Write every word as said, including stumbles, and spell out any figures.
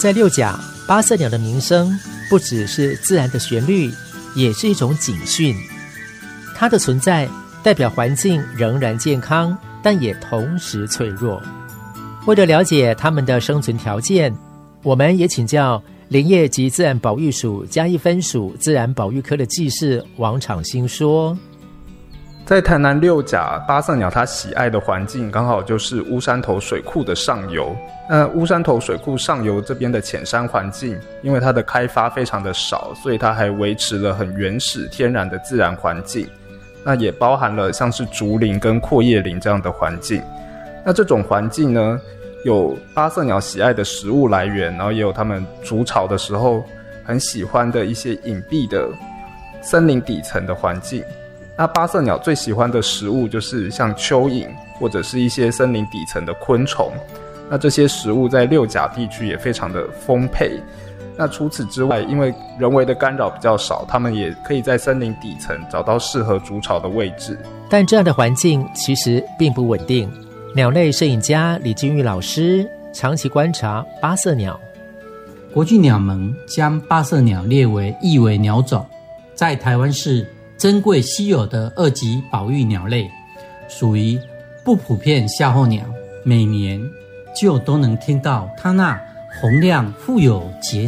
在六甲，八色鸟的鸣声不只是自然的旋律，也是一种警讯。它的存在代表环境仍然健康，但也同时脆弱。为了了解它们的生存条件，我们也请教林业及自然保育署嘉义分署自然保育科的技师王昶兴说， 在台南六甲，八色鸟它喜爱的环境刚好就是乌山头水库的上游。那乌山头水库上游这边的浅山环境，因为它的开发非常的少，所以它还维持了很原始天然的自然环境。那也包含了像是竹林跟阔叶林这样的环境。那这种环境呢，有八色鸟喜爱的食物来源，然后也有它们筑巢的时候很喜欢的一些隐蔽的森林底层的环境。那八色鸟最喜欢的食物就是像蚯蚓或者是一些森林底层的昆虫。那这些食物在六甲地区也非常的丰沛。那除此之外，因为人为的干扰比较少，它们也可以在森林底层找到适合筑巢的位置。 但这样的环境其实并不稳定。鸟类摄影家李金玉老师长期观察八色鸟。 国际鸟盟将八色鸟列为易危鸟种，在台湾是珍贵稀有的二级保育鸟类，属于不普遍夏候鸟，每年就都能听到它那洪亮富有节